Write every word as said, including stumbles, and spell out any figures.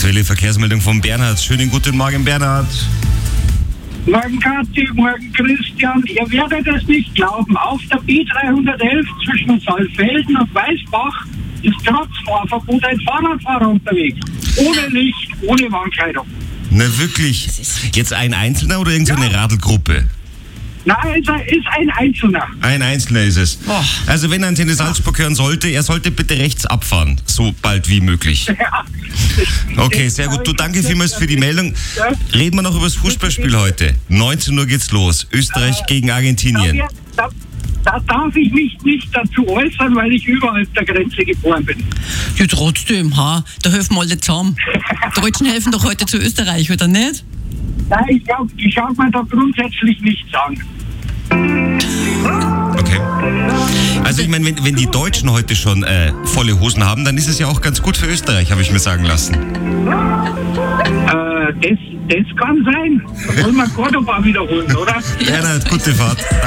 Aktuelle Verkehrsmeldung von Bernhard. Schönen guten Morgen, Bernhard. Morgen Kathi, morgen Christian. Ihr werdet es nicht glauben. Auf der B dreihundertelf zwischen Saalfelden und Weißbach ist trotz Fahrverbot ein Fahrradfahrer unterwegs. Ohne Licht, ohne Warnkleidung. Na wirklich? Jetzt ein Einzelner oder irgendeine ja. Radelgruppe? Nein, es ist ein Einzelner. Ein Einzelner ist es. Oh. Also wenn er Antenne Salzburg hören sollte, er sollte bitte rechts abfahren, so bald wie möglich. Ja. Okay, sehr gut. Du, danke vielmals für die Meldung. Reden wir noch über das Fußballspiel heute. neunzehn Uhr geht's los. Österreich äh, gegen Argentinien. Da, da darf ich mich nicht dazu äußern, weil ich überhalb der Grenze geboren bin. Ja, trotzdem, ha? Da helfen wir alle zusammen. Die Deutschen helfen doch heute zu Österreich, oder nicht? Nein, ich glaube, die schaut man da grundsätzlich nichts an. Okay. Also ich meine, wenn, wenn die Deutschen heute schon äh, volle Hosen haben, dann ist es ja auch ganz gut für Österreich, habe ich mir sagen lassen. Äh, das, das kann sein. Wollen wir Cordoba wiederholen, oder? Bernhard, gute Fahrt.